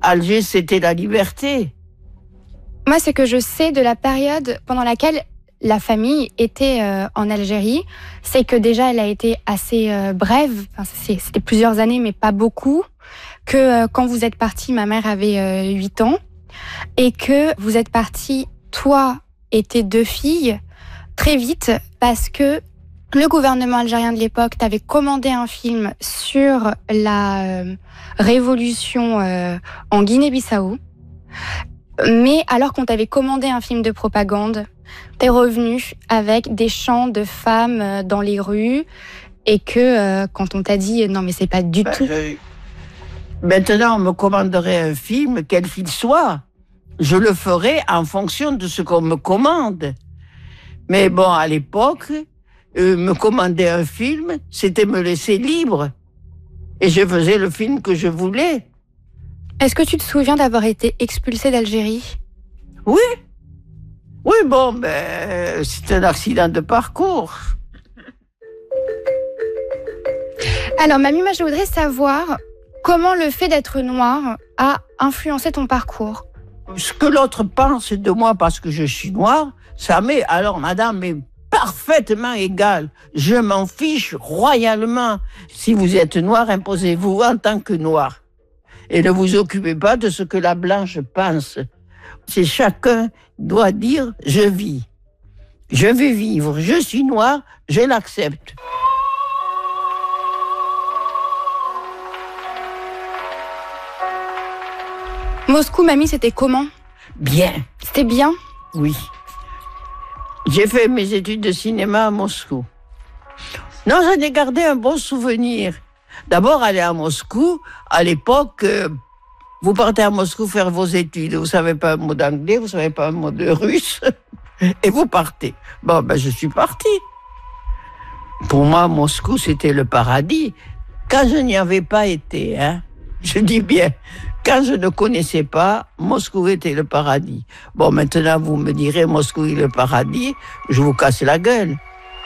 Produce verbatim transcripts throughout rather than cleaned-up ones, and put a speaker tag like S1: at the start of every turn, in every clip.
S1: Alger, c'était la liberté.
S2: Moi, ce que je sais de la période pendant laquelle la famille était euh, en Algérie, c'est que déjà, elle a été assez euh, brève. Enfin, c'est, c'était plusieurs années, mais pas beaucoup. Que euh, quand vous êtes partis, ma mère avait euh, huit ans. Et que vous êtes partis, toi et tes deux filles, très vite, parce que le gouvernement algérien de l'époque t'avait commandé un film sur la euh, révolution euh, en Guinée-Bissau. Mais alors qu'on t'avait commandé un film de propagande, t'es revenu avec des chants de femmes dans les rues et que euh, quand on t'a dit non mais c'est pas du
S1: ben,
S2: tout...
S1: Je... Maintenant on me commanderait un film, quel qu'il soit. Je le ferai en fonction de ce qu'on me commande. Mais bon, à l'époque, euh, me commander un film, c'était me laisser libre. Et je faisais le film que je voulais.
S2: Est-ce que tu te souviens d'avoir été expulsée d'Algérie ?
S1: Oui. Oui, bon, ben, c'est un accident de parcours.
S2: Alors, mamie, moi, je voudrais savoir comment le fait d'être noire a influencé ton parcours.
S1: Ce que l'autre pense de moi parce que je suis noire, ça m'est, alors madame, est parfaitement égal. Je m'en fiche royalement. Si vous êtes noir, imposez-vous en tant que noir. Et ne vous occupez pas de ce que la blanche pense. C'est chacun doit dire « je vis ». Je vais vivre, je suis noir, je l'accepte.
S2: Moscou, mamie, c'était comment ?
S1: Bien.
S2: C'était bien ?
S1: Oui. J'ai fait mes études de cinéma à Moscou. Non, j'en ai gardé un bon souvenir. D'abord, aller à Moscou, à l'époque, euh, vous partez à Moscou faire vos études, vous savez pas un mot d'anglais, vous savez pas un mot de russe, et vous partez. Bon, ben, je suis partie. Pour moi, Moscou, c'était le paradis. Quand je n'y avais pas été, hein, je dis bien, quand je ne connaissais pas, Moscou était le paradis. Bon, maintenant, vous me direz, Moscou est le paradis, je vous casse la gueule.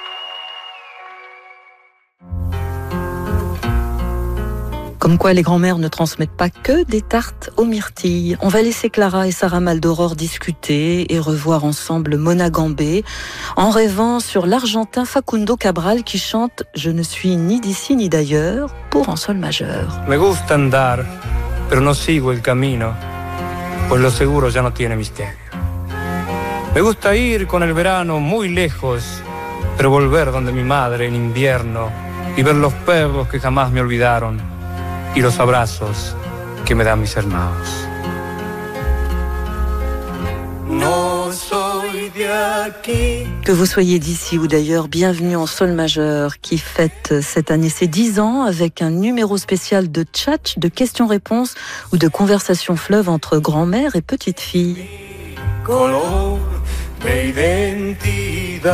S3: Comme quoi les grands-mères ne transmettent pas que des tartes aux myrtilles. On va laisser Clara et Sarah Maldoror discuter et revoir ensemble Mona Gambé en rêvant sur l'Argentin Facundo Cabral qui chante « Je ne suis ni d'ici ni d'ailleurs » pour en sol majeur.
S4: Me gusta andar, pero no sigo el camino, pues lo seguro ya no tiene misterio. Me gusta ir con el verano muy lejos, pero volver donde mi madre en invierno y ver los perros que jamás me olvidaron y los abrazos que me dan mis hermanos. No soy de aquí.
S3: Que vous soyez d'ici ou d'ailleurs, bienvenue en sol majeur qui fête cette année ses dix ans avec un numéro spécial de tchatch, de questions-réponses ou de conversations fleuve entre grand-mère et petite-fille.
S4: Color de identidad.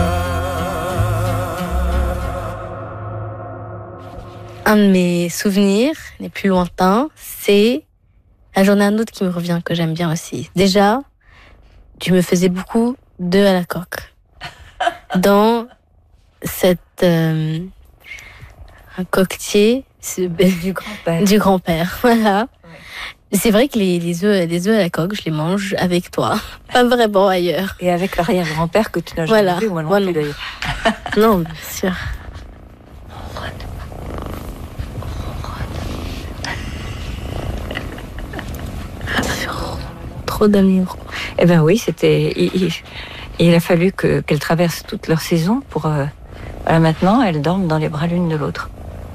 S5: Un de mes souvenirs les plus lointains, c'est... Ah, j'en ai un autre qui me revient, que j'aime bien aussi. Déjà, tu me faisais beaucoup d'œufs à la coque. Dans cette... Euh, un coquetier...
S6: Du grand-père.
S5: Du grand-père, voilà. Ouais. C'est vrai que les, les, œufs, les œufs à la coque, je les mange avec toi. Pas vraiment ailleurs.
S6: Et avec l'arrière-grand-père que tu n'as
S5: voilà.
S6: jamais vu, moi non
S5: moi
S6: plus
S5: non.
S6: d'ailleurs.
S5: Non, bien sûr. Trop d'amour.
S6: Eh bien oui, c'était... Il, il, il a fallu que, qu'elles traversent toute leur saison pour... Euh, voilà, maintenant, elles dorment dans les bras l'une de l'autre.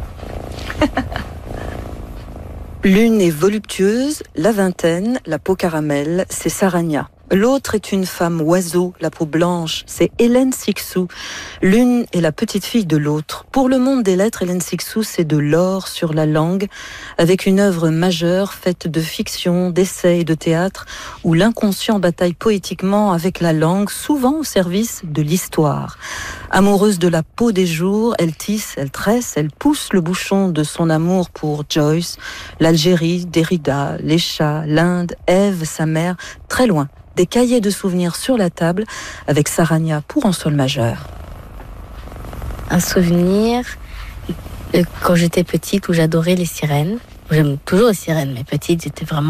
S3: L'une est voluptueuse, la vingtaine, la peau caramel, c'est Sarania. L'autre est une femme oiseau, la peau blanche, c'est Hélène Sixou. L'une est la petite-fille de l'autre. Pour le monde des lettres, Hélène Sixou, c'est de l'or sur la langue, avec une œuvre majeure faite de fiction, d'essais et de théâtre, où l'inconscient bataille poétiquement avec la langue, souvent au service de l'histoire. Amoureuse de la peau des jours, elle tisse, elle tresse, elle pousse le bouchon de son amour pour Joyce, l'Algérie, Derrida, les chats, l'Inde, Ève, sa mère, très loin. Des cahiers de souvenirs sur la table avec Sarania pour en sol majeur.
S5: Un souvenir quand j'étais petite où j'adorais les sirènes. J'aime toujours les sirènes, mais petite, j'étais vraiment